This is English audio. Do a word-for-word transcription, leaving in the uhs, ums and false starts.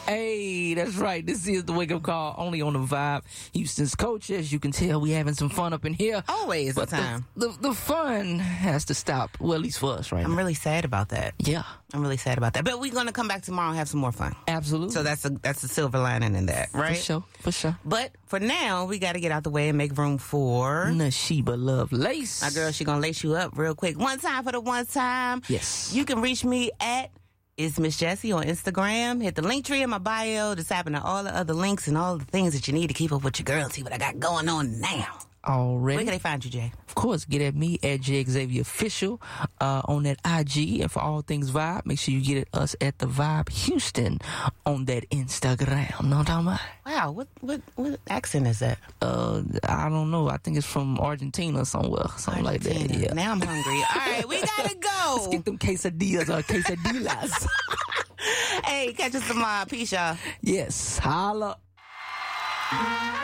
Hey, that's right. This is the Wake Up Call, only on the Vibe. Houston's coach, as you can tell, we having some fun up in here. Always but a time. The, the, the fun has to stop. Well, at least for us right I'm now. really sad about that. Yeah. I'm really sad about that. But we're going to come back tomorrow and have some more fun. Absolutely. So that's a that's a silver lining in that, right? For sure. For sure. But for now, we got to get out the way and make room for Nashiba Love Lace. My girl, she going to lace you up real quick. One time for the one time. Yes. You can reach me at It's Miss Jessie on Instagram. Hit the link tree in my bio. Just happen to all the other links and all the things that you need to keep up with your girl. See what I got going on now. Already. Where can they find you, Jay? Of course, get at me at J Xavier Official uh, on that I G. And for all things Vibe, make sure you get at us at the Vibe Houston on that Instagram. Know what I'm talking about? Wow, what what what accent is that? Uh, I don't know. I think it's from Argentina or somewhere. Something Argentina. like that. Yeah. Now I'm hungry. All right, we gotta go. Let's get them quesadillas or quesadillas. Hey, catch us tomorrow. Peace, y'all. Yes. Holla.